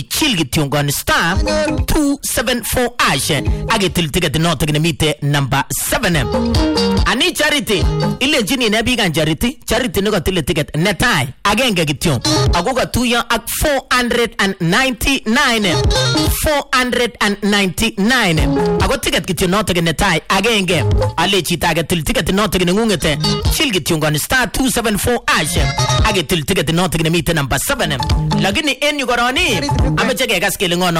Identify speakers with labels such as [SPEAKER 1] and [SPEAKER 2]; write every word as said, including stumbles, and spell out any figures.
[SPEAKER 1] ichil kityongon star two seven four hash agetil ticket noto nemite number seven. Ani Charity ile jini ne bigan Charity Charity ne gotil ticket netai agenge kityon ago ka tuya ak four hundred ninety-nine four hundred ninety-nine ago ticket kityon noto netai agenge ale chita agetil ticket noto ngungete chil kityongon star two seven four hash agetil ticket noto nemite number seven. Lakini en yukoroni amecheke gaskele ngono